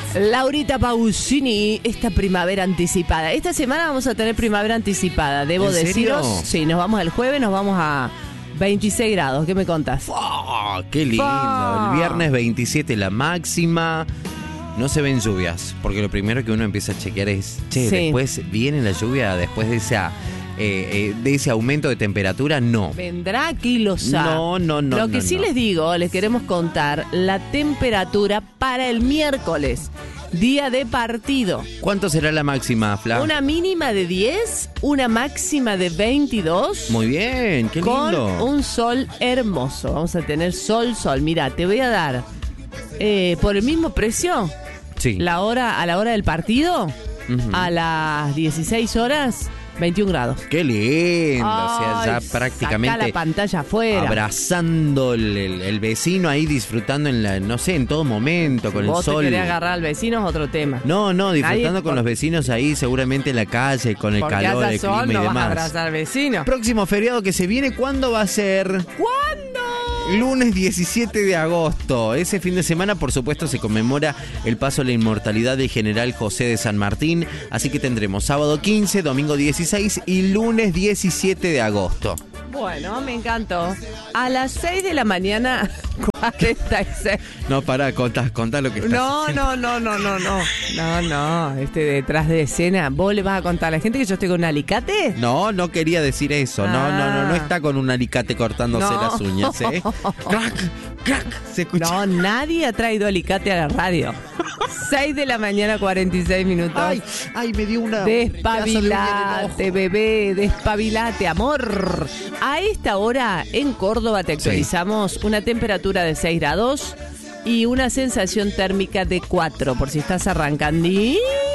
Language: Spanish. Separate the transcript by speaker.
Speaker 1: Laurita Pausini, esta primavera anticipada. Esta semana vamos a tener primavera anticipada, debo
Speaker 2: ¿En serio?
Speaker 1: deciros. Sí, nos vamos el jueves, nos vamos a 26 grados. ¿Qué me contás?
Speaker 2: ¡Oh, qué lindo!
Speaker 1: ¡Fua!
Speaker 2: El viernes 27 la máxima. No se ven lluvias, porque lo primero que uno empieza a chequear es, che,
Speaker 1: Sí.
Speaker 2: después viene la lluvia, después de ese aumento de temperatura, no.
Speaker 1: Vendrá kilosa.
Speaker 2: No.
Speaker 1: Lo que
Speaker 2: no,
Speaker 1: sí
Speaker 2: no.
Speaker 1: les digo, les queremos contar la temperatura para el miércoles, día de partido.
Speaker 2: ¿Cuánto será la máxima, Fla?
Speaker 1: Una mínima de 10, una máxima de 22.
Speaker 2: Muy bien, qué
Speaker 1: Con
Speaker 2: lindo.
Speaker 1: un sol hermoso. Vamos a tener sol. Mira, te voy a dar por el mismo precio
Speaker 2: Sí.
Speaker 1: a la hora del partido,
Speaker 2: Ujú.
Speaker 1: a las 16 horas, 21 grados.
Speaker 2: Qué lindo, o sea, ya
Speaker 1: Ay,
Speaker 2: prácticamente
Speaker 1: sacá la pantalla afuera.
Speaker 2: abrazando el vecino ahí, disfrutando en todo momento, con el
Speaker 1: Vos
Speaker 2: sol.
Speaker 1: te querés agarrar al vecino, es otro tema.
Speaker 2: No, disfrutando
Speaker 1: Nadie-
Speaker 2: con los vecinos ahí, seguramente en la calle, con el
Speaker 1: Porque
Speaker 2: calor,
Speaker 1: haya
Speaker 2: el
Speaker 1: sol,
Speaker 2: clima y
Speaker 1: no vas a
Speaker 2: demás.
Speaker 1: abrazar al vecino.
Speaker 2: Próximo feriado que se viene, ¿cuándo va a ser?
Speaker 1: ¿Cuándo?
Speaker 2: Lunes 17 de agosto. Ese fin de semana, por supuesto, se conmemora el paso a la inmortalidad del general José de San Martín. Así que tendremos sábado 15, domingo 16 y lunes 17 de agosto.
Speaker 1: Bueno, me encantó. A las 6 de la mañana, 46.
Speaker 2: No, pará, contá lo que estás
Speaker 1: No,
Speaker 2: haciendo.
Speaker 1: no. Detrás de escena. ¿Vos le vas a contar a la gente que yo estoy con un alicate?
Speaker 2: No quería decir eso. No está con un alicate cortándose
Speaker 1: No.
Speaker 2: las uñas, ¿eh? Crack, crack, se escucha.
Speaker 1: No, nadie ha traído alicate a la radio. 6 de la mañana, 46 minutos.
Speaker 2: Ay, me dio una... pedazo de uña en el
Speaker 1: Despabilate,
Speaker 2: ojo.
Speaker 1: bebé, despabilate, amor. A esta hora en Córdoba te actualizamos una temperatura de 6 grados y una sensación térmica de 4, por si estás arrancando.